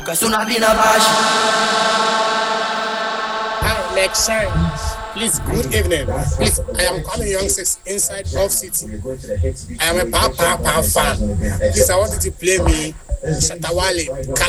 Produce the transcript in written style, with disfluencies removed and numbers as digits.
Hi, next time. Please, good evening. Please, I am Kwame Young Six inside Off City. I am a fan. Please, I want you to play me Shatawale.